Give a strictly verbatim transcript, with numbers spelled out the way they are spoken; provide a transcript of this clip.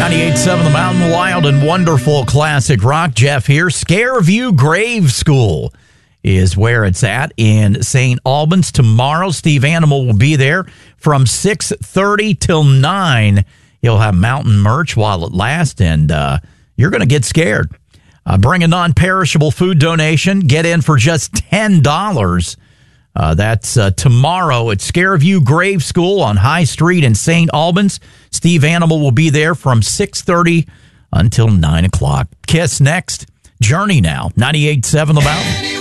ninety-eight point seven The Mountain, Wild and Wonderful Classic Rock. Jeff here. Scareview Grave School is where it's at in Saint Albans. Tomorrow, Steve Animal will be there from six thirty till nine. He'll have mountain merch while it lasts, and uh, you're going to get scared. Uh, bring a non-perishable food donation. Get in for just ten dollars. Uh, that's uh, tomorrow at Scareview Grave School on High Street in Saint Albans. Steve Animal will be there from six thirty until nine o'clock. Kiss next. Journey now. ninety-eight point seven The Mountain.